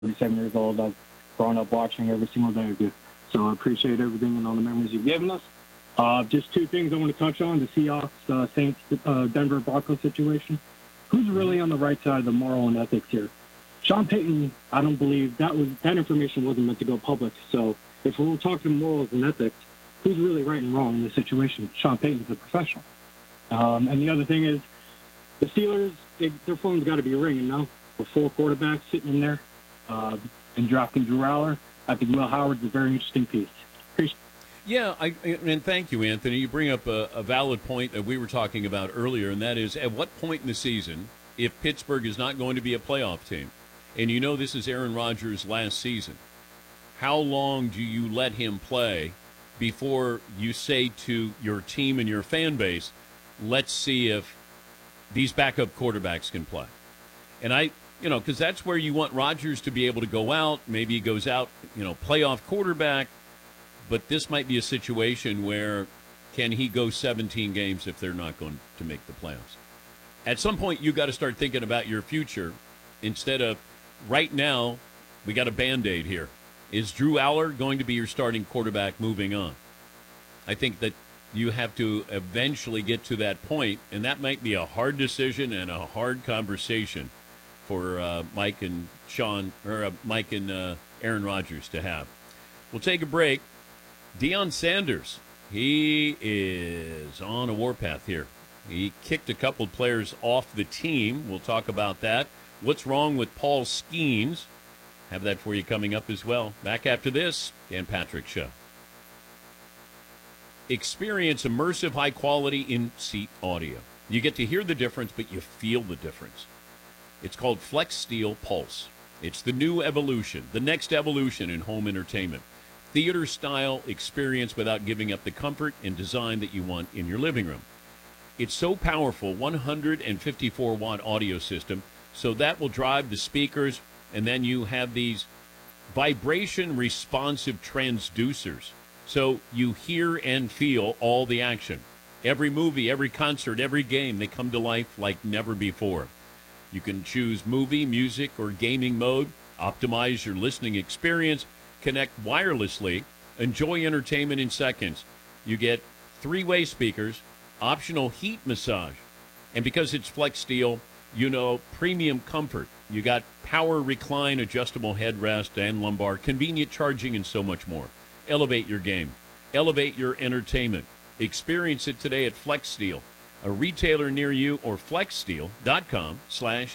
37 years old. I've grown up watching every single day of you. So I appreciate everything and all the memories you've given us. Just two things I want to touch on: the Seahawks, Saints, Denver Broncos situation. Who's really on the right side of the moral and ethics here? Sean Payton, I don't believe that information wasn't meant to go public. So if we're talking morals and ethics, who's really right and wrong in this situation? Sean Payton's a professional. And the other thing is, the Steelers, their phone's got to be ringing now. With 4 quarterbacks sitting in there and drafting Drew Aller, I think Will Howard's a very interesting piece. Yeah, and thank you, Anthony. You bring up a valid point that we were talking about earlier, and that is at what point in the season, if Pittsburgh is not going to be a playoff team, and you know this is Aaron Rodgers' last season, how long do you let him play before you say to your team and your fan base, let's see if these backup quarterbacks can play? And because that's where you want Rodgers to be able to go out. Maybe he goes out, playoff quarterback. But this might be a situation where can he go 17 games if they're not going to make the playoffs? At some point, you got to start thinking about your future instead of right now, we got a Band-Aid here. Is Drew Aller going to be your starting quarterback moving on? I think that you have to eventually get to that point, and that might be a hard decision and a hard conversation for Mike and Aaron Rodgers to have. We'll take a break. Deion Sanders, he is on a warpath here. He kicked a couple of players off the team. We'll talk about that. What's wrong with Paul Skeens? Have that for you coming up as well. Back after this, Dan Patrick Show. Experience immersive, high-quality in-seat audio. You get to hear the difference, but you feel the difference. It's called Flex Steel Pulse. It's the new evolution, the next evolution in home entertainment. Theater-style experience without giving up the comfort and design that you want in your living room. It's so powerful, 154-watt audio system, so that will drive the speakers, and then you have these vibration-responsive transducers, so you hear and feel all the action. Every movie, every concert, every game, they come to life like never before. You can choose movie, music, or gaming mode, optimize your listening experience, connect wirelessly, enjoy entertainment in seconds. You get 3-way speakers, optional heat massage, and because it's Flex Steel, premium comfort. You got power recline, adjustable headrest and lumbar, convenient charging, and so much more. Elevate your game. Elevate your entertainment. Experience it today at Flex Steel, a retailer near you, or flexsteel.com/